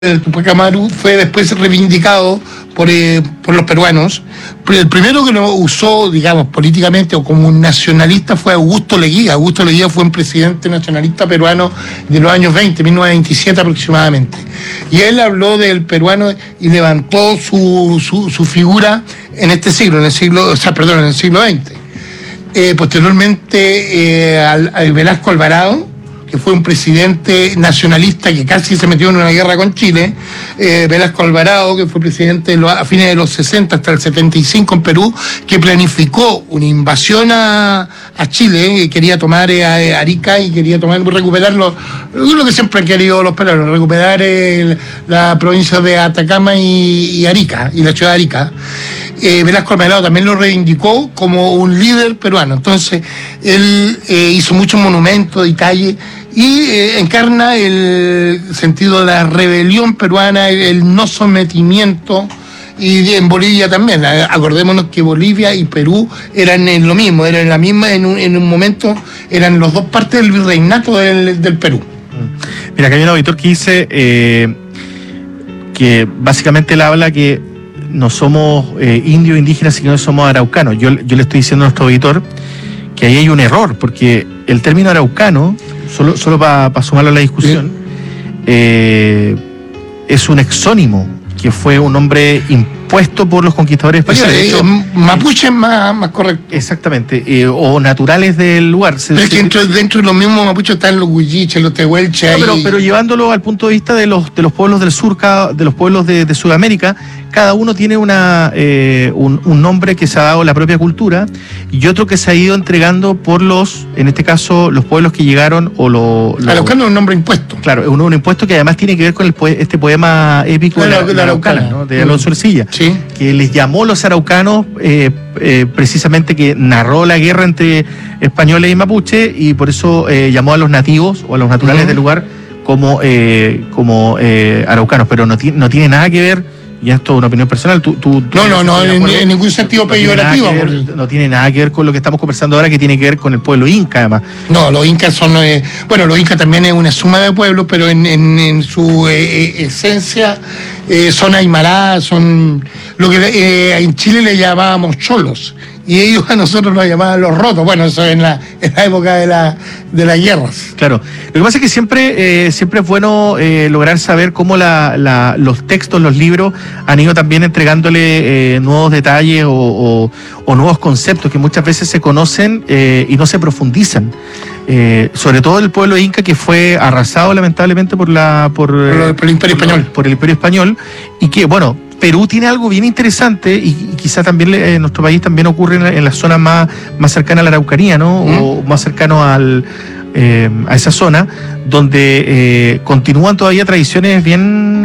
El Tupac Amaru fue después reivindicado por los peruanos. El primero que lo usó, digamos, políticamente o como un nacionalista fue Augusto Leguía. Augusto Leguía fue un presidente nacionalista peruano de los años 20, 1927 aproximadamente. Y él habló del peruano y levantó su figura en este siglo, en el siglo XX. Posteriormente al Velasco Alvarado, que fue un presidente nacionalista que casi se metió en una guerra con Chile, Velasco Alvarado, que fue presidente a fines de los 60 hasta el 75 en Perú, que planificó una invasión a Chile, quería tomar Arica y quería recuperar lo que siempre han querido los peruanos, recuperar la provincia de Atacama y Arica, y la ciudad de Arica. Velasco Alvarado también lo reivindicó como un líder peruano. Entonces, él hizo muchos monumentos, detalles, y encarna el sentido de la rebelión peruana, el no sometimiento, y en Bolivia también. Acordémonos que Bolivia y Perú eran en lo mismo, eran la misma, en un momento eran los dos partes del virreinato del Perú. Mira, acá hay un auditor que dice que básicamente él habla que no somos indios indígenas, sino que somos araucanos. Yo le estoy diciendo a nuestro auditor que ahí hay un error, porque el término araucano, solo para sumarlo a la discusión, es un exónimo, que fue un nombre impuesto por los conquistadores españoles. De hecho, mapuche es más correcto. Exactamente, o naturales del lugar. Pero es que dentro de los mismos mapuches están los huilliches, los tehuelches. No, pero llevándolo al punto de vista de los pueblos del sur, de los pueblos de Sudamérica, cada uno tiene un nombre que se ha dado la propia cultura y otro que se ha ido entregando por en este caso, los pueblos que llegaron Araucano es un nombre impuesto. Claro, es un impuesto que además tiene que ver con este poema épico de la Araucana, ¿no? De Alonso Ercilla, sí, que les llamó los araucanos, precisamente que narró la guerra entre españoles y mapuche, y por eso llamó a los nativos o a los naturales del lugar como araucanos, pero no tiene nada que ver. Y esto es una opinión personal. No, en ningún sentido peyorativo. No tiene nada que ver con lo que estamos conversando ahora, que tiene que ver con el pueblo inca, además. No, los incas son... los incas también es una suma de pueblos, pero en su esencia son aymaradas, son lo que en Chile le llamábamos cholos. Y ellos a nosotros nos llamaban los rotos. Bueno, eso en la época de las guerras. Claro. Lo que pasa es que siempre es bueno lograr saber cómo los textos, los libros, han ido también entregándole nuevos detalles o nuevos conceptos que muchas veces se conocen y no se profundizan. Sobre todo el pueblo inca, que fue arrasado lamentablemente por el Imperio Español. Por el Imperio Español, y que, bueno, Perú tiene algo bien interesante, y quizá también en nuestro país también ocurre en la zona más cercana a la Araucanía, ¿no? O más cercano a esa zona, donde continúan todavía tradiciones bien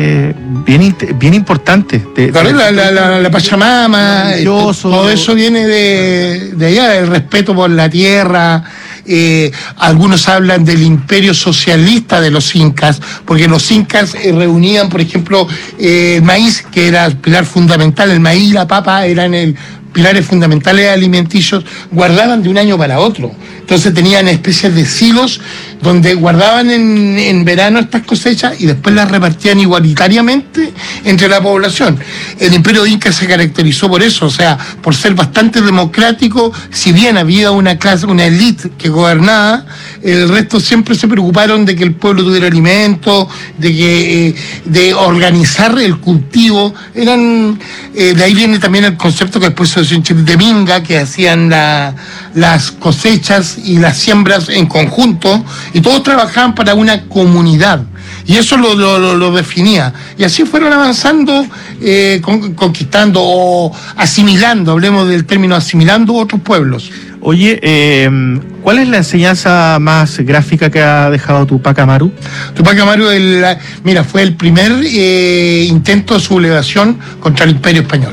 importantes. La Pachamama, todo eso viene de allá, el respeto por la tierra. Algunos hablan del imperio socialista de los incas, porque los incas reunían, por ejemplo, el maíz, que era el pilar fundamental, el maíz y la papa eran pilares fundamentales alimenticios, guardaban de un año para otro. Entonces tenían especies de silos donde guardaban en verano estas cosechas y después las repartían igualitariamente entre la población. El imperio inca se caracterizó por eso, o sea, por ser bastante democrático. Si bien había una clase, una élite que gobernaba, el resto siempre se preocuparon de que el pueblo tuviera alimento, de organizar el cultivo. De ahí viene también el concepto que después se hizo de minga, que hacían las cosechas y las siembras en conjunto, y todos trabajaban para una comunidad, y eso lo definía, y así fueron avanzando, conquistando o asimilando, hablemos del término asimilando otros pueblos. Oye, ¿cuál es la enseñanza más gráfica que ha dejado Tupac Amaru? Tupac Amaru, fue el primer intento de sublevación contra el Imperio Español.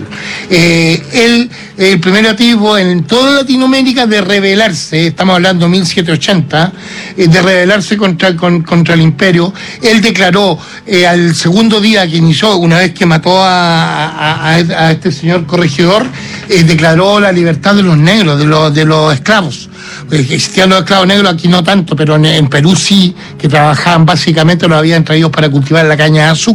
El primer activo en toda Latinoamérica de rebelarse, estamos hablando de 1780, de rebelarse contra el Imperio. Él declaró al segundo día que inició, una vez que mató a este señor corregidor, declaró la libertad de los negros, de los esclavos. Existían los esclavos negros, aquí no tanto, pero en Perú sí, que trabajaban básicamente, los habían traído para cultivar la caña de azúcar.